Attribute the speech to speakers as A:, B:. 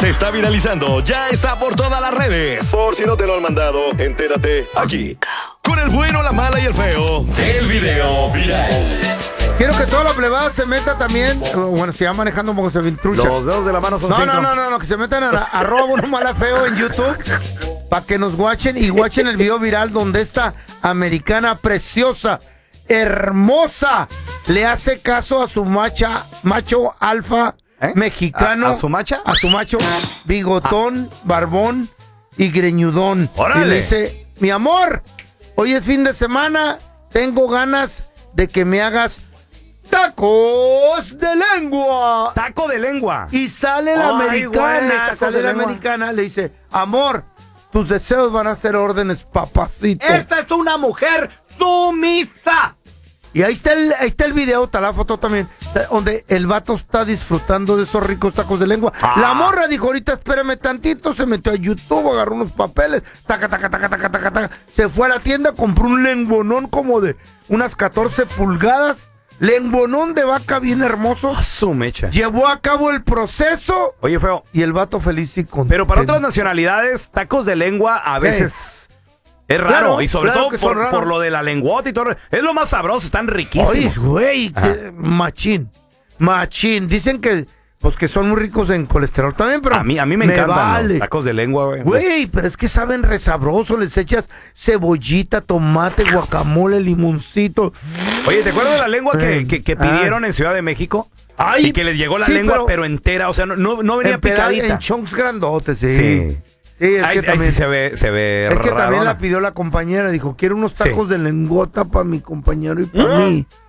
A: se está viralizando ya está por todas las redes. Por si no te lo han mandado, entérate aquí. Con el bueno, la mala y el feo, el video viral.
B: Quiero que toda la plebada se meta también. Bueno, si va manejando un poco se vintrucha.
C: Los dedos de la mano son 5.
B: No, que se metan a arroba uno mala feo en YouTube para que nos guachen y guachen el video viral donde esta americana preciosa, hermosa, le hace caso a su macho alfa mexicano.
C: ¿A su macha?
B: A su macho bigotón, barbón y greñudón.
C: ¡Órale!
B: Y le dice, mi amor, hoy es fin de semana, tengo ganas de que me hagas tacos de lengua.
C: Taco de lengua.
B: Y sale la americana, le dice, amor, tus deseos van a ser órdenes, papacito.
C: Esta es una mujer sumisa.
B: Y ahí está el video, está la foto también, donde el vato está disfrutando de esos ricos tacos de lengua. La morra dijo, ahorita espérame tantito, se metió a YouTube, agarró unos papeles, taca. Se fue a la tienda, compró un lenguonón como de unas 14 pulgadas. Lenguonón de vaca bien hermoso.
C: Su mecha.
B: Llevó a cabo el proceso.
C: Oye, feo.
B: Y el vato feliz y contento.
C: Pero para otras nacionalidades, tacos de lengua a veces es raro.
B: Claro,
C: y sobre
B: claro
C: todo por lo de la lenguota y todo. Es lo más sabroso, están riquísimos.
B: Oye, güey, machín. Dicen que pues que son muy ricos en colesterol también, pero
C: a mí me encantan
B: vale.
C: Los tacos de lengua, güey.
B: Güey, pero es que saben resabroso, les echas cebollita, tomate, guacamole, limoncito.
C: Oye, ¿te acuerdas de la lengua que pidieron en Ciudad de México?
B: Ay,
C: y que les llegó la lengua, pero entera, o sea, no venía picadita.
B: En chunks grandotes, sí. Sí, es que también
C: sí se ve
B: es que
C: raro,
B: también
C: ¿no?
B: la pidió la compañera, dijo, quiero unos tacos de lengota para mi compañero y para mí.